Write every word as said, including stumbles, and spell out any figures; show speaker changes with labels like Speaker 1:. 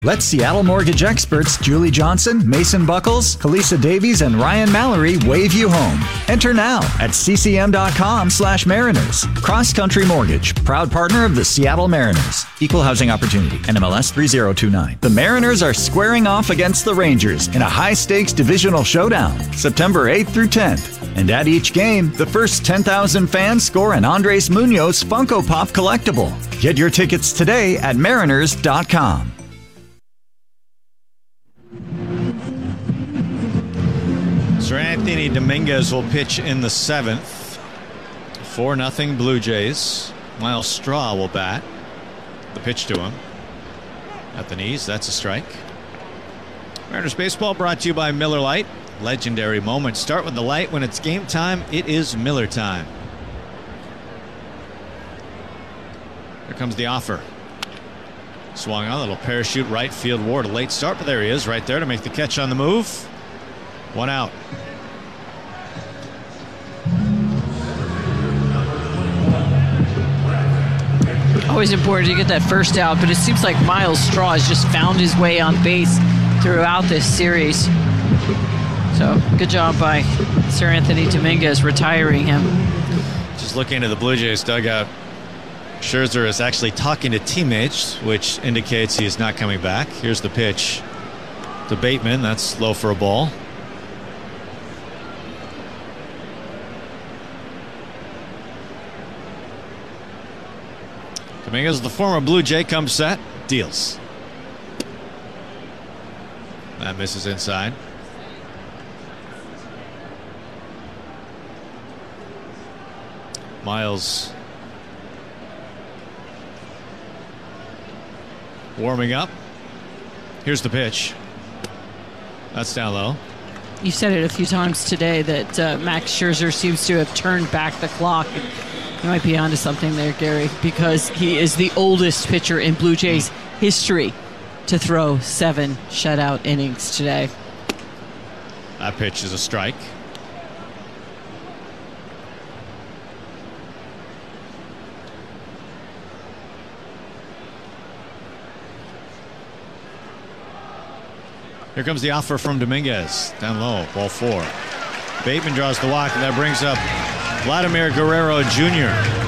Speaker 1: Let Seattle mortgage experts Julie Johnson, Mason Buckles, Kalisa Davies, and Ryan Mallory wave you home. Enter now at ccm.com slash Mariners. Cross Country Mortgage, proud partner of the Seattle Mariners. Equal housing opportunity, N M L S three zero two nine. The Mariners are squaring off against the Rangers in a high-stakes divisional showdown, September eighth through tenth. And at each game, the first ten thousand fans score an Andres Munoz Funko Pop collectible. Get your tickets today at mariners dot com.
Speaker 2: Seranthony Dominguez will pitch in the seventh. four nothing Blue Jays. Miles Straw will bat. The pitch to him. At the knees, that's a strike. Mariners baseball brought to you by Miller Lite. Legendary moments start with the light. When it's game time, it is Miller time. Here comes the offer. Swung on, a little parachute right field. Ward, a late start, but there he is right there to make the catch on the move. One out.
Speaker 3: Always important to get that first out, but it seems like Miles Straw has just found his way on base throughout this series. So good job by Seranthony Dominguez retiring him.
Speaker 2: Just looking into the Blue Jays dugout, Scherzer is actually talking to teammates, which indicates he is not coming back. Here's the pitch to Bateman. That's low for a ball. Dominguez, the former Blue Jay, comes set, deals. That misses inside. Miles warming up. Here's the pitch. That's down low.
Speaker 3: You said it a few times today that uh, Max Scherzer seems to have turned back the clock. You might be onto something there, Gary, because he is the oldest pitcher in Blue Jays history to throw seven shutout innings today.
Speaker 2: That pitch is a strike. Here comes the offer from Dominguez. Down low, ball four. Bateman draws the walk, and that brings up Vladimir Guerrero Junior